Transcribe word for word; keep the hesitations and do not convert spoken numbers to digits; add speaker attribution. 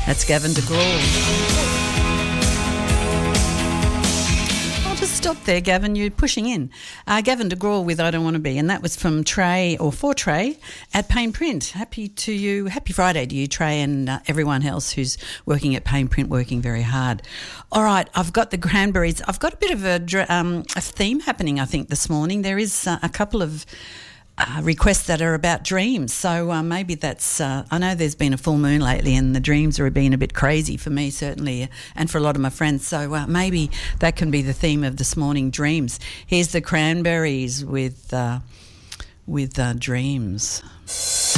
Speaker 1: That's Gavin DeGraw. Just stop there, Gavin. You're pushing in. Uh, Gavin DeGraw with I Don't Want to Be, and that was from Trey, or for Trey, at Payne Print. Happy to you. Happy Friday to you, Trey, and uh, everyone else who's working at Payne Print, working very hard. All right, I've got the Cranberries. I've got a bit of a, um, a theme happening, I think, this morning. There is uh, a couple of Uh, requests that are about dreams. So uh, maybe that's, uh, I know there's been a full moon lately and the dreams are being a bit crazy for me, certainly, and for a lot of my friends. So uh, maybe that can be the theme of this morning, dreams. Here's the Cranberries with, uh, with uh, Dreams.